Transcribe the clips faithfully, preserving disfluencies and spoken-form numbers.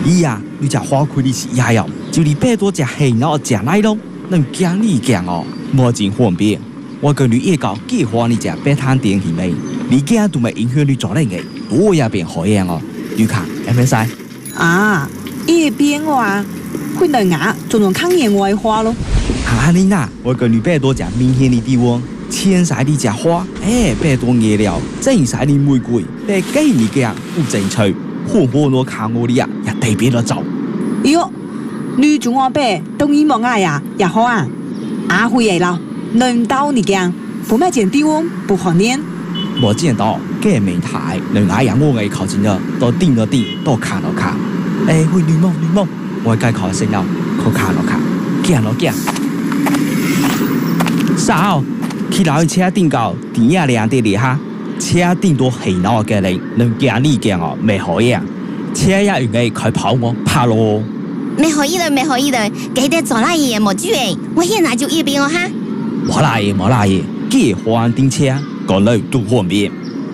你呀、啊，你只花开的是也有，就你百多只黑脑只来咯，能讲你讲哦，莫真方便。我跟你一搞计划你只白摊点去没？你这样都没影响你做那个，多也变好样哦。你看，会唔使？ 啊，一边话，佢能牙就能看见外花咯。 哈你呐，我跟你百多只明显的地方。千晒的只花，哎，百多颜料，正晒的玫瑰，百几你个不正趣，火火我看我的呀，也特别的走。 哟，你做我白，等你莫爱呀，也好啊。阿回来了，能到你讲，不买件地方不好念。 我见到这美台，能爱呀我爱靠近了，都盯了盯，都看了看。哎，会绿梦绿梦，我该考先了，可看了看，见了见。sao khi nào車頂到點呀亮啲嚟哈，車頂到係那個人能見你見我未可以啊，車呀原來佢跑我怕咯。 沒可以的，沒可以的，記得做那嘢冇注意，我現在就一邊哦哈。 冇啦嘢冇啦嘢，幾換電車，個女都方便。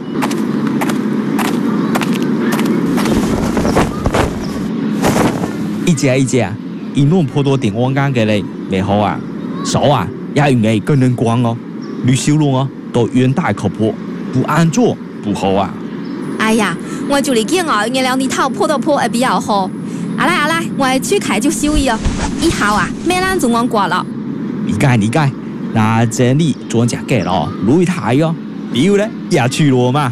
一隻一隻，一弄破多電網杆嘅你未好啊，手啊也原來更能光哦。你修路哦，都遠大靠譜，不安坐不好啊！ 哎呀，我就嚟見我原諒你頭破到破會比較好。阿來阿來，我去開就修一哦。以後啊，咩人就我過了。 理解理解，那這裡做只嘅咯，路太哦，比如咧也去咯嘛。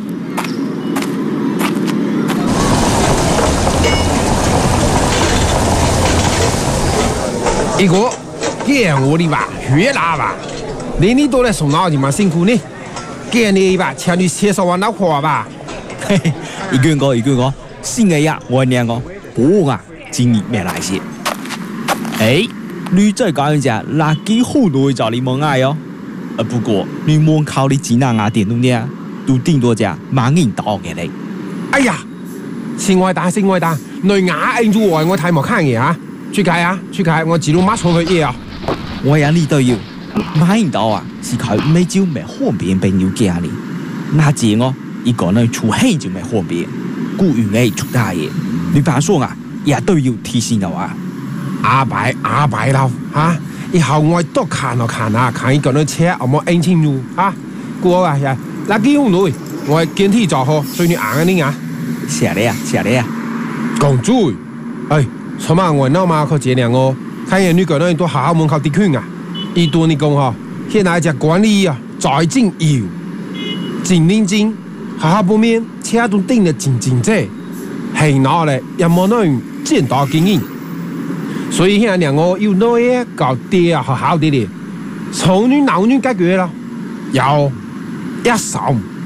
一個，見我的吧，越南吧。你呢度咧送腦就蠻辛苦呢，見你吧，請你介紹我老婆吧。 嘿嘿，一句個一句個，新嘅呀，我兩個，不啊，今年沒來些。哎，你再講一隻，垃圾好多找你冇愛哦。呃，不過你門口的幾難啊電動呢，都頂多隻萬銀刀嘅你。 哎呀，先愛打先愛打，你牙硬住我，我睇冇看嘢啊！出街啊，出街，我自動馬上去嘢啊！ 我呀呢都要。買唔到啊，是佢每朝未方便朋友家呢。那這我一個人出氣就未方便，故原來出大嘢。你爸說啊，也都要提醒我啊。 阿伯阿伯啦嚇，以後我多看咯看啊，看一個人車有冇安清楚啊。過啊呀，嗱幾紅女，我見天就好，對你硬嗰啲啊。 謝你啊，謝你啊。 講嘴，哎，什麼我鬧嘛靠這兩個，看見你個人都好門口啲圈啊。一多你講嗬，現在只管理啊，在正要，真認真，下下半面車都頂得正正正，係拿嚟又冇那樣見到經驗，所以現在兩個要那嘢搞啲啊好好啲啲，從女鬧女解決啦，有一手。